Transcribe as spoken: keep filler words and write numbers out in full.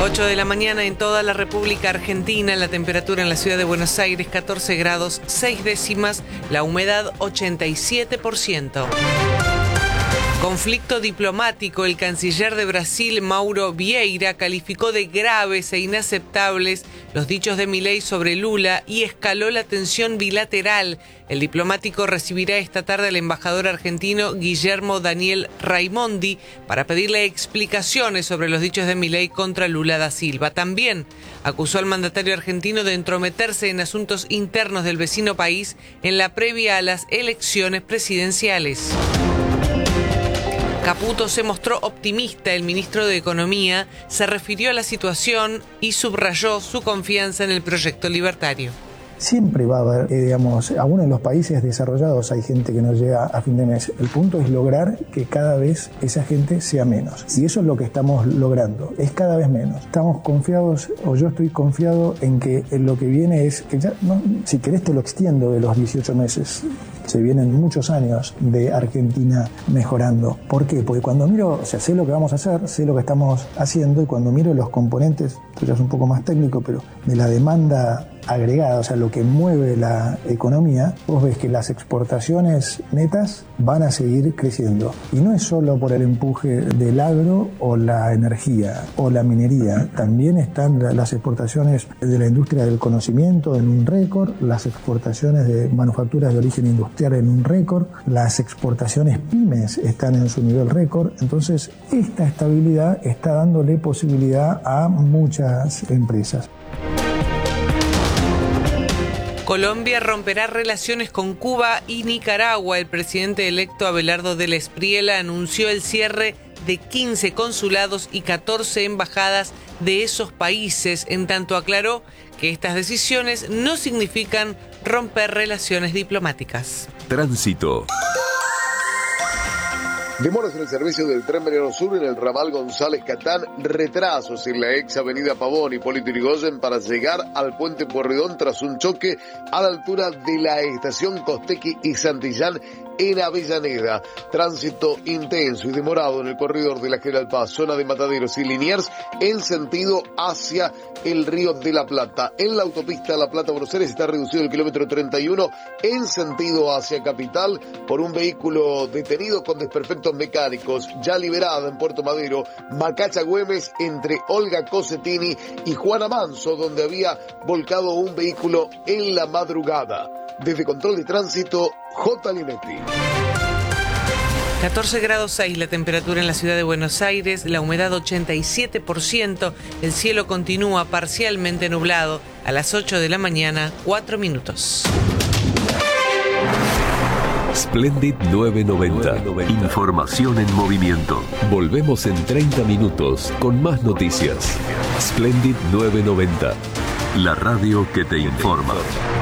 ocho de la mañana en toda la República Argentina, la temperatura en la ciudad de Buenos Aires catorce grados seis décimas, la humedad ochenta y siete por ciento. Conflicto diplomático. El canciller de Brasil, Mauro Vieira, calificó de graves e inaceptables los dichos de Milei sobre Lula y escaló la tensión bilateral. El diplomático recibirá esta tarde al embajador argentino Guillermo Daniel Raimondi para pedirle explicaciones sobre los dichos de Milei contra Lula da Silva. También acusó al mandatario argentino de entrometerse en asuntos internos del vecino país en la previa a las elecciones presidenciales. Caputo se mostró optimista. El ministro de Economía se refirió a la situación y subrayó su confianza en el proyecto libertario. Siempre va a haber, eh, digamos, aún en los países desarrollados hay gente que no llega a fin de mes. El punto es lograr que cada vez esa gente sea menos. Y eso es lo que estamos logrando, es cada vez menos. Estamos confiados, o yo estoy confiado en que en lo que viene es, que ya, no, si querés te lo extiendo de los dieciocho meses. Se vienen muchos años de Argentina mejorando. ¿Por qué? Porque cuando miro, o sea, sé lo que vamos a hacer, sé lo que estamos haciendo, y cuando miro los componentes, esto ya es un poco más técnico, pero de la demanda agregada, o sea, lo que mueve la economía, vos ves que las exportaciones netas van a seguir creciendo. Y no es solo por el empuje del agro o la energía o la minería, también están las exportaciones de la industria del conocimiento en un récord, las exportaciones de manufacturas de origen industrial en un récord, las exportaciones pymes están en su nivel récord. Entonces, esta estabilidad está dándole posibilidad a muchas empresas. Colombia romperá relaciones con Cuba y Nicaragua. El presidente electo Abelardo del Espriella anunció el cierre de quince consulados y catorce embajadas de esos países, en tanto aclaró que estas decisiones no significan romper relaciones diplomáticas. Tránsito. Demoras en el servicio del Tren Mariano Sur en el ramal González Catán, retrasos en la ex avenida Pavón y Hipólito Yrigoyen para llegar al puente Pueyrredón tras un choque a la altura de la estación Costequi y Santillán en Avellaneda. Tránsito intenso y demorado en el corredor de la General Paz, zona de Mataderos y Liniers, en sentido hacia el Río de la Plata. En la autopista La Plata-Buenos Aires está reducido el kilómetro treinta y uno en sentido hacia Capital por un vehículo detenido con desperfectos mecánicos. Ya liberada en Puerto Madero, Macacha Güemes entre Olga Cosetini y Juana Manso, donde había volcado un vehículo en la madrugada. Desde Control de Tránsito, J. Linetti. catorce grados seis la temperatura en la ciudad de Buenos Aires, la humedad ochenta y siete por ciento, el cielo continúa parcialmente nublado. A las ocho de la mañana, cuatro minutos. Splendid novecientos noventa. Información en movimiento. Volvemos en treinta minutos con más noticias. Splendid novecientos noventa. La radio que te informa.